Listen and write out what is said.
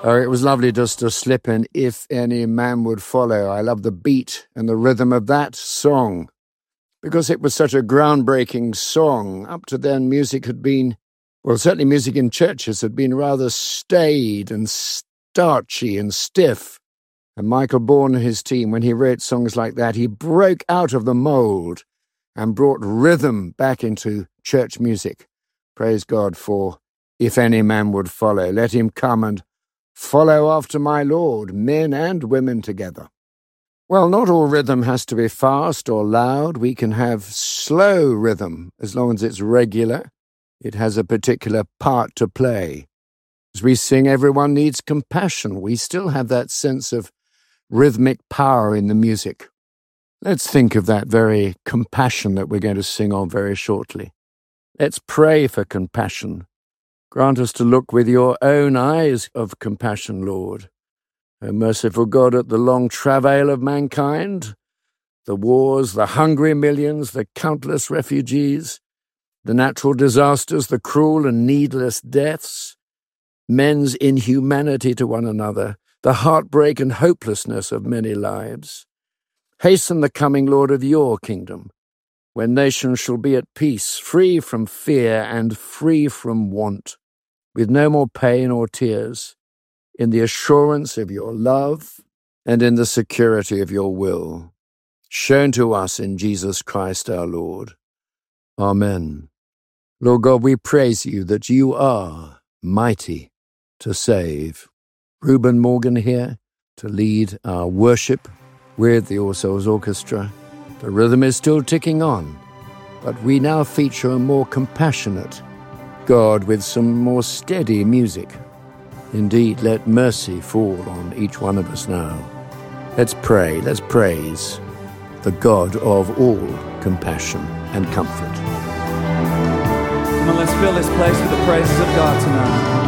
Oh, it was lovely just to slip in If Any Man Would Follow. I love the beat and the rhythm of that song because it was such a groundbreaking song. Up to then, music had been, well, certainly music in churches had been rather staid and starchy and stiff. And Michael Bourne and his team, when he wrote songs like that, he broke out of the mould and brought rhythm back into church music. Praise God for If Any Man Would Follow. Let him come and follow after my Lord, men and women together. Well, not all rhythm has to be fast or loud. We can have slow rhythm as long as it's regular. It has a particular part to play. As we sing, everyone needs compassion. We still have that sense of rhythmic power in the music. Let's think of that very compassion that we're going to sing on very shortly. Let's pray for compassion. Grant us to look with your own eyes of compassion, Lord. O merciful God, at the long travail of mankind, the wars, the hungry millions, the countless refugees, the natural disasters, the cruel and needless deaths, men's inhumanity to one another, the heartbreak and hopelessness of many lives. Hasten the coming, Lord, of your kingdom, when nations shall be at peace, free from fear and free from want, with no more pain or tears, in the assurance of your love and in the security of your will, shown to us in Jesus Christ our Lord. Amen. Lord God, we praise you that you are mighty to save. Reuben Morgan here to lead our worship with the All Souls Orchestra. The rhythm is still ticking on, but we now feature a more compassionate God with some more steady music. Indeed, let mercy fall on each one of us now. Let's pray, let's praise the God of all compassion and comfort. Come on, let's fill this place with the praises of God tonight.